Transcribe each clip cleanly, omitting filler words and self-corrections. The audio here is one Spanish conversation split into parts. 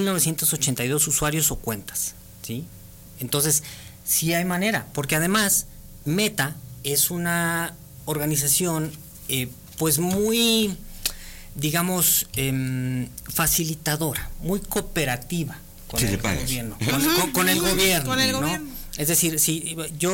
1982 usuarios o cuentas, ¿sí? Entonces, sí hay manera, porque además Meta es una organización pues muy, digamos, facilitadora, muy cooperativa con el gobierno. Con el gobierno, ¿no? Es decir, si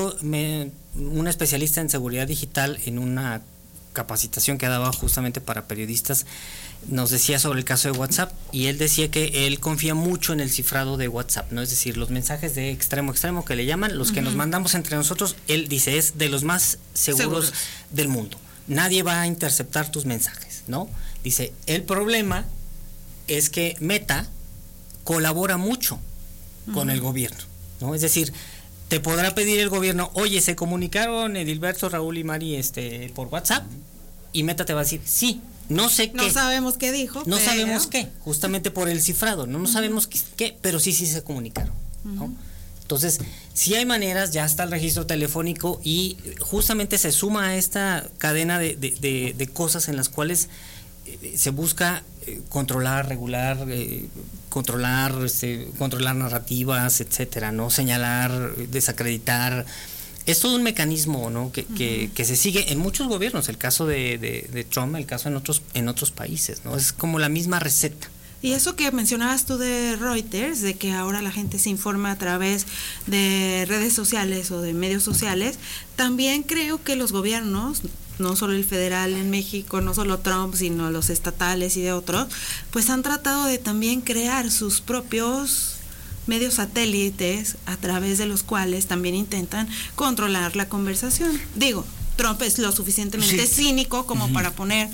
un especialista en seguridad digital en una capacitación que daba justamente para periodistas nos decía sobre el caso de WhatsApp, y él decía que él confía mucho en el cifrado de WhatsApp, ¿no? Es decir, los mensajes de extremo a extremo que le llaman, los que nos mandamos entre nosotros, él dice es de los más seguros del mundo. Nadie va a interceptar tus mensajes, ¿no? Dice, el problema es que Meta colabora mucho con el gobierno, ¿no? Es decir, te podrá pedir el gobierno, oye, se comunicaron Edilberto, Raúl y Mari por WhatsApp, y Meta te va a decir, sí, no sé qué. No sabemos qué dijo. No sabemos qué, justamente por el cifrado, no sabemos qué, pero sí se comunicaron, ¿no? Entonces, sí hay maneras, ya está el registro telefónico y justamente se suma a esta cadena de cosas en las cuales se busca controlar, regular, controlar narrativas, etcétera, ¿no? Señalar, desacreditar. Es todo un mecanismo, ¿no? que se sigue en muchos gobiernos, el caso de Trump, el caso en otros países, ¿no? Es como la misma receta. Y eso que mencionabas tú de Reuters, de que ahora la gente se informa a través de redes sociales o de medios sociales, también creo que los gobiernos, no solo el federal en México, no solo Trump, sino los estatales y de otros, pues han tratado de también crear sus propios medios satélites a través de los cuales también intentan controlar la conversación. Digo, Trump es lo suficientemente cínico como para poner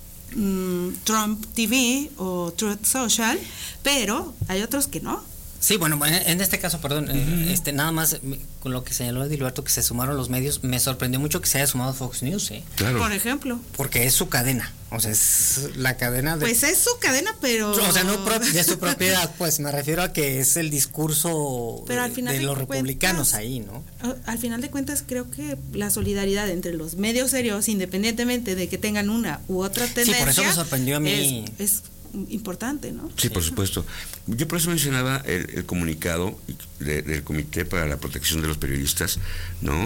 Trump TV o Truth Social, pero hay otros que no. Sí, bueno, en este caso, perdón, nada más con lo que señaló Edilberto, que se sumaron los medios, me sorprendió mucho que se haya sumado Fox News, Claro. Por ejemplo. Porque es su cadena, o sea, es la cadena de... Pues es su cadena, pero... O sea, no de su propiedad, pues me refiero a que es el discurso pero al final de los republicanos ahí, ¿no? Al final de cuentas, creo que la solidaridad entre los medios serios, independientemente de que tengan una u otra tendencia... Sí, por eso me sorprendió a mí... Es importante, ¿no? Sí, por supuesto. Yo por eso mencionaba el comunicado del Comité para la Protección de los Periodistas, ¿no?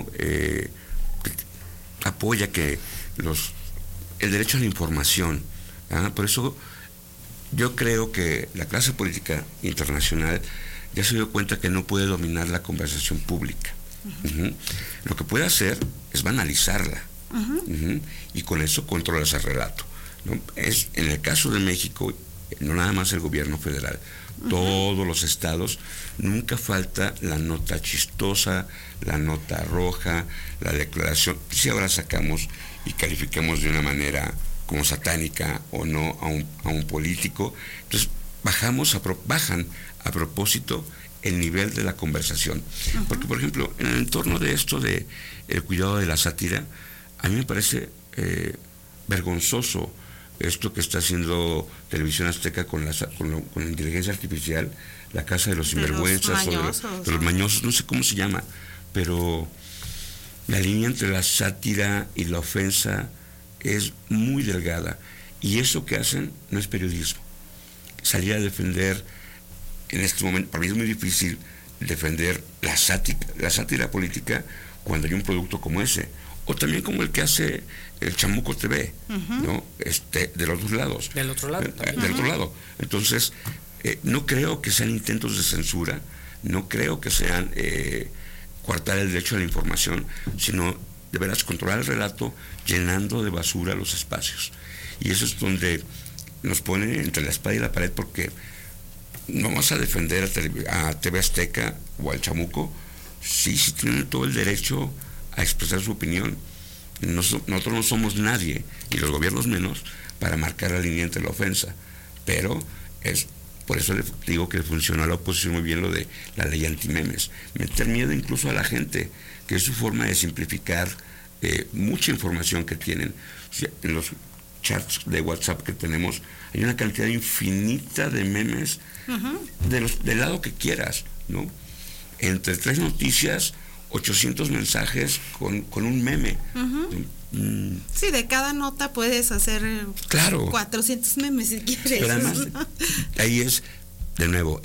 Apoya que el derecho a la información, por eso yo creo que la clase política internacional ya se dio cuenta que no puede dominar la conversación pública. Lo que puede hacer es banalizarla, y con eso controlas el relato, ¿no? En el caso de México, no nada más el gobierno federal, todos los estados, nunca falta la nota chistosa, la nota roja, la declaración. Si ahora sacamos y calificamos de una manera como satánica o no a un político, entonces bajan a propósito el nivel de la conversación. Porque, por ejemplo, en el entorno de esto de el cuidado de la sátira, a mí me parece vergonzoso esto que está haciendo Televisión Azteca con la inteligencia artificial, la casa de los sinvergüenzas, de los mañosos, no sé cómo se llama, pero la línea entre la sátira y la ofensa es muy delgada, y eso que hacen no es periodismo. Salir a defender, en este momento, para mí es muy difícil defender la sátira política cuando hay un producto como ese, o también como el que hace el Chamuco TV, ¿no? De los dos lados. Del otro lado. Del otro lado. Entonces, no creo que sean intentos de censura, no creo que sean coartar el derecho a la información, sino de veras controlar el relato llenando de basura los espacios. Y eso es donde nos pone entre la espada y la pared, porque no vas a defender a TV Azteca o al Chamuco, sí tienen todo el derecho a expresar su opinión. Nosotros no somos nadie, y los gobiernos menos, para marcar la línea entre la ofensa, pero por eso le digo que funciona a la oposición muy bien lo de la ley antimemes, meter miedo incluso a la gente, que es su forma de simplificar mucha información que tienen. O sea, en los chats de WhatsApp que tenemos hay una cantidad infinita de memes del lado que quieras, ¿no? Entre 3 noticias, 800 mensajes con un meme. Sí, de cada nota puedes hacer 400 memes si quieres. Pero además, ahí es, de nuevo,